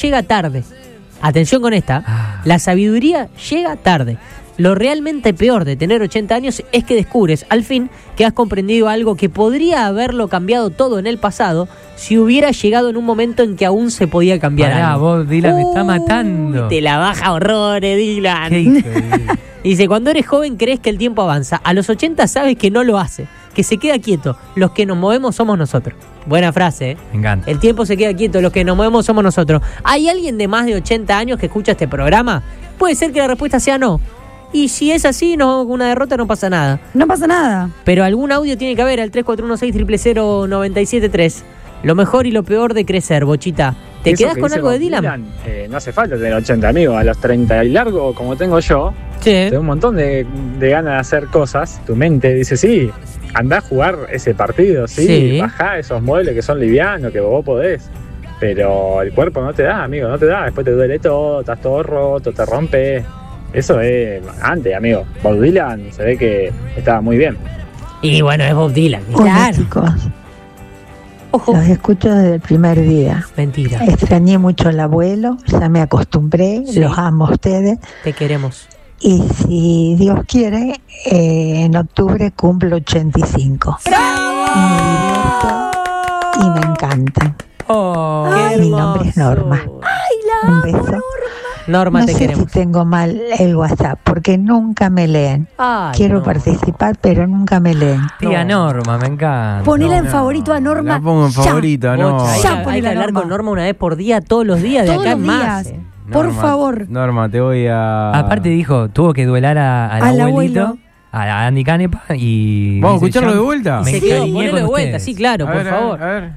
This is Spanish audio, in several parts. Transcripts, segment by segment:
llega tarde. Atención con esta. La sabiduría llega tarde. Lo realmente peor de tener 80 años es que descubres, al fin, que has comprendido algo que podría haberlo cambiado todo en el pasado si hubiera llegado en un momento en que aún se podía cambiar algo. Vos, Dylan, me está matando. Te la baja horrores, Dylan. ¿Qué hijo de- Dice, cuando eres joven crees que el tiempo avanza. A los 80 sabes que no lo hace, que se queda quieto. Los que nos movemos somos nosotros. Buena frase, ¿eh? Me encanta. El tiempo se queda quieto, los que nos movemos somos nosotros. ¿Hay alguien de más de 80 años que escucha este programa? Puede ser que la respuesta sea no. Y si es así, no, una derrota no pasa nada. No pasa nada. Pero algún audio tiene que haber al 3416-000-973. Lo mejor y lo peor de crecer, Bochita. ¿Te Eso quedás que con dice algo de Bob Dylan? No hace falta tener 80 amigos. A los 30 y largo, como tengo yo, Sí. te da un montón de ganas de hacer cosas. Tu mente dice, sí, andá a jugar ese partido, sí. Bajá esos muebles que son livianos, que vos podés. Pero el cuerpo no te da, amigo, no te da. Después te duele todo, estás todo roto, te rompes. Eso es antes, amigo. Bob Dylan se ve que estaba muy bien. Y bueno, es Bob Dylan. Hola Claro. chicos, Ojo. los escucho desde el primer día. Mentira. Extrañé mucho al abuelo, ya me acostumbré, Sí. los amo a ustedes. Te queremos. Y si Dios quiere, en octubre cumplo 85. Y me divierto y me encantan. Oh, qué Mi nombre es hermoso. Norma. Un beso. Norma, No te sé queremos. si tengo mal el WhatsApp, porque nunca me leen. Ay, Quiero no. participar, pero nunca me leen. Tía Norma, me encanta. Ponela en favorito a Norma. La pongo en ya. favorito, no. Bocha, hay Ya que- hay ponele que a hablar Norma. con Norma una vez por día, todos los días, de Todos acá en los más. días. Por favor. Norma, te voy a... Aparte dijo, tuvo que duelar al Al abuelito, abuelo. a Andy Canepa y... ¿Vamos a dice, escucharlo ya de vuelta? me Se quedó, encariñé ponelo con de vuelta, ustedes. sí, claro, A por ver, favor. a ver.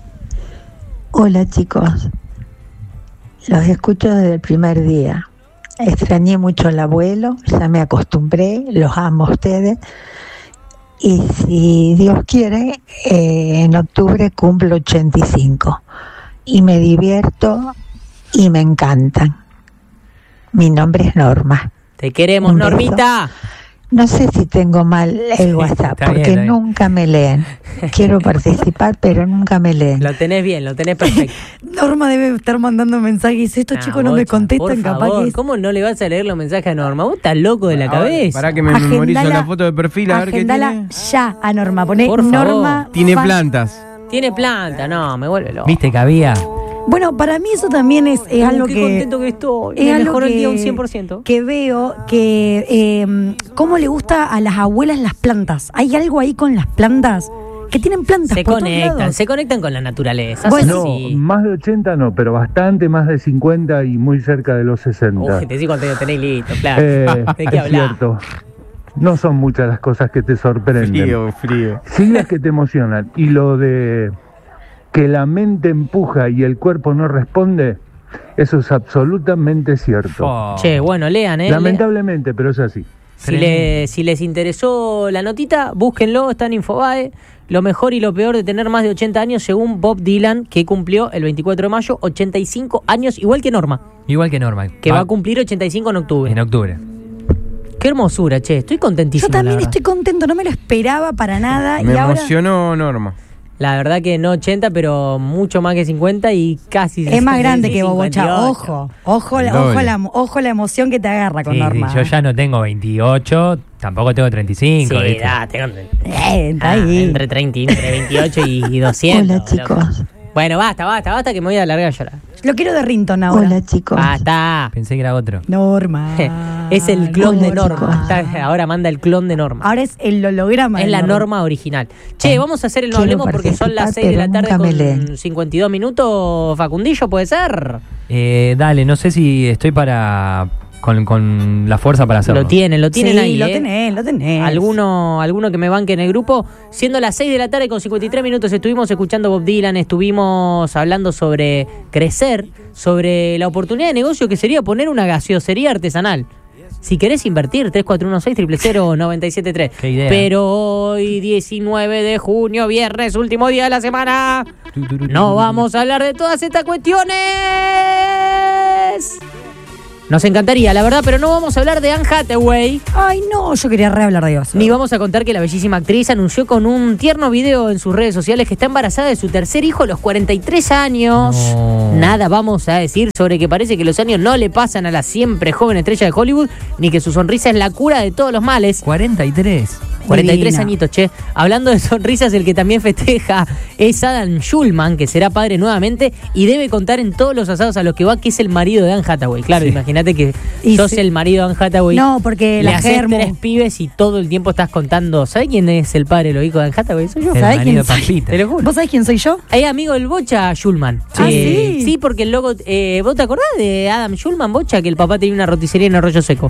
Hola chicos, los escucho desde el primer día. Extrañé mucho al abuelo, ya me acostumbré, los amo a ustedes. Y si Dios quiere, en octubre cumplo 85. Y me divierto y me encantan. Mi nombre es Norma. Te queremos, Un beso. Normita. No sé si tengo mal el WhatsApp, está bien, porque está bien. nunca me leen. Quiero participar, pero nunca me leen. Lo tenés bien, lo tenés perfecto. Norma debe estar mandando mensajes. Estos chicos no me Bocha, contestan, por capaz favor, que es. ¿cómo no le vas a leer los mensajes a Norma? Vos estás loco de la Ahora, cabeza. Pará que me Agendala- memorizo la foto de perfil, a ver qué Agendala tiene. ya a Norma. Poné Por favor. Norma. Tiene fan. plantas. Tiene planta, no, me vuelve loco. ¿Viste que había? Bueno, para mí eso también es algo Qué que. contento que estoy. Es Me algo mejoró el día un que- 100%. Que veo que cómo le gusta a las abuelas las plantas. Hay algo ahí con las plantas que tienen plantas Se por todos lados. conectan con la naturaleza. Bueno, Son No, así. más de 80 no, pero bastante más de 50 y muy cerca de los 60. Uy, te digo cuánto tenés listo, claro. ¿De qué Es hablar? cierto. No son muchas las cosas que te sorprenden. Frío. Sí las que te emocionan. Y lo de que la mente empuja y el cuerpo no responde, eso es absolutamente cierto. Oh. Che, bueno, lean, Lamentablemente, pero es así. Si les interesó la notita, búsquenlo, está en Infobae. Lo mejor y lo peor de tener más de 80 años, según Bob Dylan, que cumplió el 24 de mayo, 85 años, igual que Norma, Igual que Norma. que va a cumplir 85 en octubre. en octubre. Qué hermosura, che, estoy contentísimo. Yo también la verdad. estoy contento, no me lo esperaba para nada. Me y ahora emocionó Norma. La verdad que no 80, pero mucho más que 50 y casi es más grande que 58. Bobocha. Ojo El la doble. emoción que te agarra con Sí, Norma. sí, yo ya no tengo 28, tampoco tengo 35. Sí, ¿viste? da, tengo Está ahí. entre 30, entre 28 y 200. Hola chicos, Bueno, basta, que me voy a largar a llorar. Lo quiero de Rinton ahora. hola chicos. Basta. Pensé que era otro. Norma. Es el clon Hola, de Norma. chicos. Ahora manda el clon de Norma. Ahora es el holograma. Es de la Norma original. Che, vamos a hacer el No Quiero Hablemos porque son las 6 de la participar, tarde pero nunca me con leen. 52 minutos. Facundillo, ¿puede ser? Dale, no sé si estoy con la fuerza para hacerlo. Lo tienen Sí, ahí. lo tenés. Alguno que me banque en el grupo. Siendo las 6 de la tarde con 53 minutos, estuvimos escuchando Bob Dylan, estuvimos hablando sobre crecer, sobre la oportunidad de negocio que sería poner una gaseosería artesanal. Si querés invertir, 3416-000-973. Qué idea. Pero hoy, 19 de junio, viernes, último día de la semana, no vamos a hablar de todas estas cuestiones. Nos encantaría, la verdad, pero no vamos a hablar de Anne Hathaway. Ay, no, yo quería rehablar de eso. Ni vamos a contar que la bellísima actriz anunció con un tierno video en sus redes sociales que está embarazada de su tercer hijo a los 43 años. No. Nada vamos a decir sobre que parece que los años no le pasan a la siempre joven estrella de Hollywood, ni que su sonrisa es la cura de todos los males. 43. 43 Divina. añitos, che. Hablando de sonrisas, el que también festeja es Adam Schulman, que será padre nuevamente y debe contar en todos los asados a los que va que es el marido de Anne Hathaway. Claro, Sí. Imagínate que Y sos sí. el marido de Anne Hathaway. No, porque Le la haces germo. 3 pibes y todo el tiempo estás contando. ¿Sabes quién es el padre de los hijos de Anne Hathaway? Soy yo. El ¿Sabés marido quién de soy? Pampita. Te lo juro. ¿Vos sabés quién soy yo? Es amigo del Bocha Schulman. Ah, ¿sí? Sí, porque el logo. ¿Vos te acordás de Adam Schulman, Bocha? Que el papá tenía una roticería en Arroyo Seco.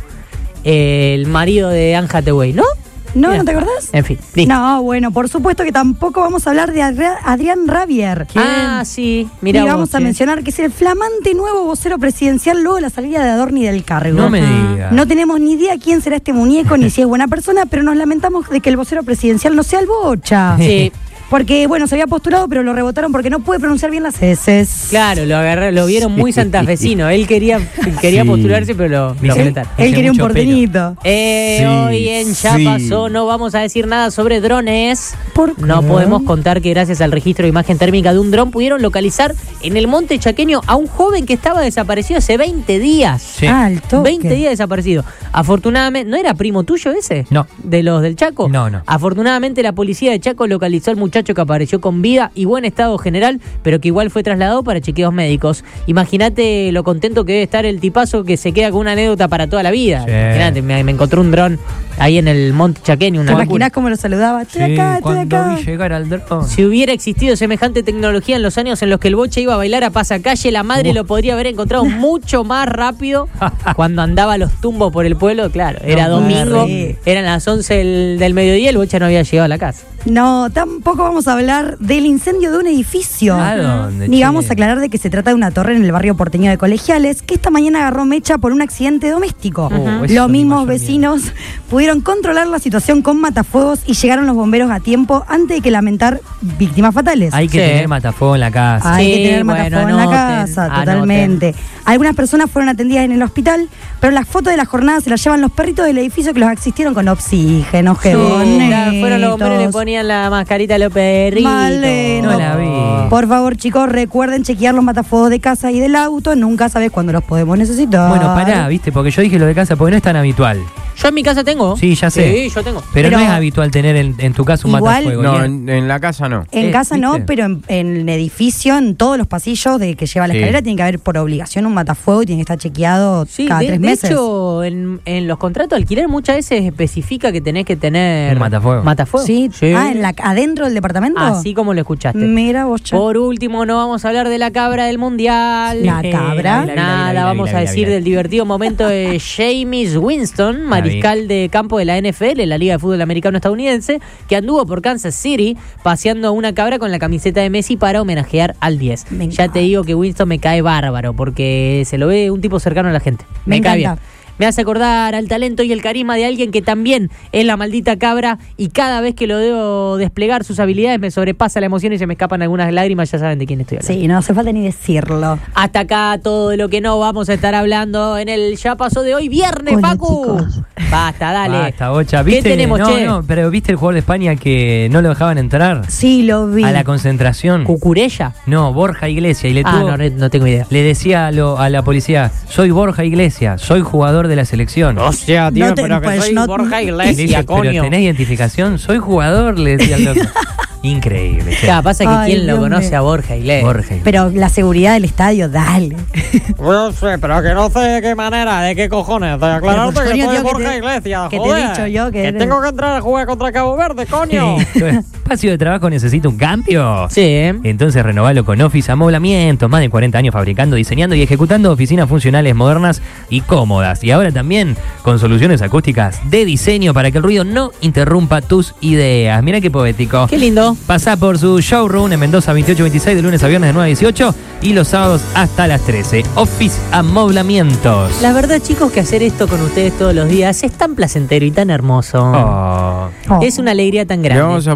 El marido de Anne Hathaway, ¿no? No, Mira. ¿no te acordás? En fin, listo. No, bueno, por supuesto que tampoco vamos a hablar de Adrián Rabier. Ah, sí. Y Mira, vamos a mencionar que es el flamante nuevo vocero presidencial luego de la salida de Adorni del cargo. No me digas. No tenemos ni idea quién será este muñeco ni si es buena persona, pero nos lamentamos de que el vocero presidencial no sea el Bocha. Sí. Porque, bueno, se había postulado, pero lo rebotaron porque no puede pronunciar bien las heces. Claro, lo vieron muy santafesino. Él quería Sí. postularse, pero lo Dice- completaron. Él Hace quería un mucho porteñito. Sí, Hoy en Ya sí. Pasó no vamos a decir nada sobre drones. ¿Por qué? No podemos contar que gracias al registro de imagen térmica de un dron pudieron localizar en el monte chaqueño a un joven que estaba desaparecido hace 20 días. Sí. Ah, al toque. 20 días desaparecido. Afortunadamente, ¿no era primo tuyo ese? No. ¿De los del Chaco? No, no. Afortunadamente la policía de Chaco localizó al muchacho que apareció con vida y buen estado general, pero que igual fue trasladado para chequeos médicos. Imagínate lo contento que debe estar el tipazo que se queda con una anécdota para toda la vida. Sí. Imagínate, me encontré un dron ahí en el monte chaqueño, ¿Te una locura. imaginás cómo lo saludaba? Estoy Sí, acá, estoy cuando acá. vi llegar al dron. Si hubiera existido semejante tecnología en los años en los que el Bocha iba a bailar a pasacalle, la madre lo podría haber encontrado mucho más rápido cuando andaba a los tumbos por el pueblo. Claro, era No, domingo, sí. eran las 11 del mediodía, el Bocha no había llegado a la casa. No, tampoco vamos a hablar del incendio de un edificio. ¿A dónde, Ni che? vamos a aclarar de que se trata de una torre en el barrio porteño de Colegiales, que esta mañana agarró mecha por un accidente doméstico. Ujú. Eso Los es mi mismos mayor vecinos pudieron controlar la situación con matafuegos y llegaron los bomberos a tiempo antes de que lamentar víctimas fatales. Hay que Sí. tener matafuego en la casa. Hay Sí, que tener bueno, matafuego en la anoten, casa, anoten. totalmente. Algunas personas fueron atendidas en el hospital, pero las fotos de la jornada se las llevan los perritos del edificio que los asistieron con oxígeno, qué bonitos. Fueron los bomberos y le ponían la mascarita a los perritos. Maleno. No la vi. Por favor, chicos, recuerden chequear los matafuegos de casa y del auto. Nunca sabes cuándo los podemos necesitar. Bueno, pará, viste, porque yo dije lo de casa porque no es tan habitual. Yo en mi casa tengo. Sí, ya sé. Sí, yo tengo. Pero no Pero- es habitual tener en tu casa un Igual- matafuego. No, ¿y en la casa no. En casa no, ¿viste? pero en el edificio, en todos los pasillos de que lleva la Sí. escalera, tiene que haber por obligación un matafuego y tiene que estar chequeado Sí, cada 3 de meses. hecho, en los contratos de alquiler muchas veces especifica que tenés que tener Un matafuego. Matafuego. Sí. Ah, adentro del departamento. Así como lo escuchaste. Mira vos, che. Por último, no vamos a hablar de la cabra del mundial. ¿La cabra? Nada, vamos a decir del divertido momento de Jameis Winston, mariscal de campo de la NFL, la Liga de Fútbol Americano Estadounidense, que anduvo por Kansas City paseando a una cabra con la camiseta de Messi para homenajear al 10. Me Ya encanta. te digo que Winston me cae bárbaro porque se lo ve un tipo cercano a la gente. Me cae bien. encanta. Me hace acordar al talento y el carisma de alguien que también es la maldita cabra y cada vez que lo debo desplegar sus habilidades me sobrepasa la emoción y se me escapan algunas lágrimas, ya saben de quién estoy hablando. Sí, no hace falta ni decirlo. Hasta acá todo de lo que no vamos a estar hablando en el Ya Pasó de hoy, viernes, Hola, Facu. chicos. Basta, dale. Basta, Bocha. ¿Qué ¿Viste? tenemos, no, che? no, pero ¿viste el jugador de España que no lo dejaban entrar Sí, lo vi. a la concentración? ¿Cucurella? No, Borja Iglesias. Y le Ah, tuvo- no tengo idea. le decía a la policía, soy Borja Iglesias, soy jugador de la selección. Hostia, tío, No te- pero que pues soy no- Borja Le Iglesias, dice, ¿pero tenés identificación? Soy jugador, le decía al loco. Increíble. che. Claro, pasa que Ay, quién lo Dios conoce mío. a Borja Iglesias. Borja Iglesias. Pero la seguridad del estadio, dale. Yo sé, pero que no sé de qué manera, de qué cojones. De aclararte Pero, que coño, soy tío, que Borja te- Iglesias, que te he joder. dicho yo que eres- tengo que entrar a jugar contra Cabo Verde, coño. ¿Tu espacio de trabajo necesita un cambio? Sí, ¿eh? Entonces renovalo con Office Amoblamientos, más de 40 años fabricando, diseñando y ejecutando oficinas funcionales modernas y cómodas. Y ahora también con soluciones acústicas de diseño para que el ruido no interrumpa tus ideas. Mira qué poético. Qué lindo. Pasá por su showroom en Mendoza 2826 de lunes a viernes de 9 a 18 y los sábados hasta las 13. Office Amoblamientos. La verdad, chicos, que hacer esto con ustedes todos los días es tan placentero y tan hermoso. Oh. Oh. Es una alegría tan Le grande. vamos a poner un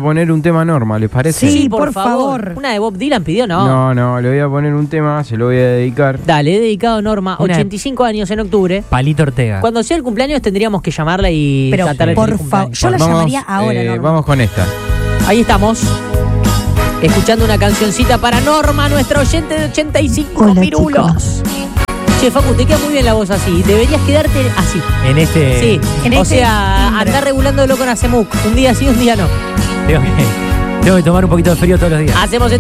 tema a Norma, ¿les parece? Sí, por favor. Una de Bob Dylan pidió, ¿no? No, le voy a poner un tema, se lo voy a dedicar. Dale, he dedicado a Norma, Una- 85 años en octubre. Palito Ortega. Cuando sea el cumpleaños tendríamos que llamarla y Pero cantarle el por feliz favor, cumpleaños. yo la llamaría ahora, Norma. Vamos con esta. Ahí estamos. Escuchando una cancioncita para Norma, nuestra oyente de 85 Hola, pirulos. Che, Facu, te queda muy bien la voz así. Deberías quedarte así. En este. Sí. en O este sea, timbre. andar regulándolo con Acemuk. Un día sí, un día no. Tengo que tomar un poquito de frío todos los días. Hacemos